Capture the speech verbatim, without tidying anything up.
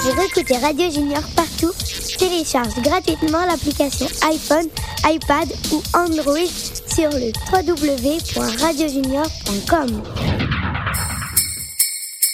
Pour écouter Radio Junior partout, télécharge gratuitement l'application iPhone, iPad ou Android sur le w w w point radio junior point com.